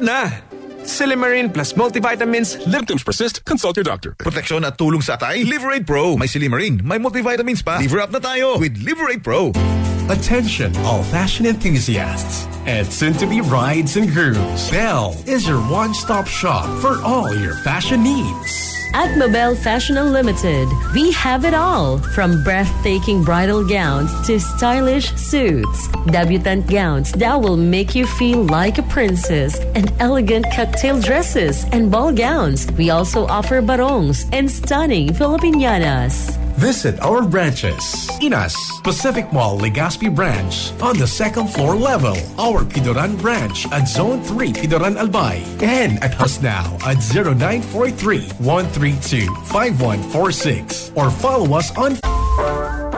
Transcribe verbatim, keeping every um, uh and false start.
na! Silimarin plus multivitamins. Symptoms persist, consult your doctor. Proteksyon at tulong sa atay, Liberate Pro. May Silimarin, may multivitamins pa. Liver up na tayo with Liberate Pro. Attention, all fashion enthusiasts and soon-to-be brides and grooms. Belle is your one-stop shop for all your fashion needs. At Mabel Fashion Unlimited, we have it all, from breathtaking bridal gowns to stylish suits, debutante gowns that will make you feel like a princess, and elegant cocktail dresses and ball gowns. We also offer barongs and stunning Filipiñanas. Visit our branches. Inas, Pacific Mall, Legazpi branch on the second floor level. Our Pidoran branch at Zone three, Pidoran Albay. And at us now at zero nine four three, one three two, five one four six. Or follow us on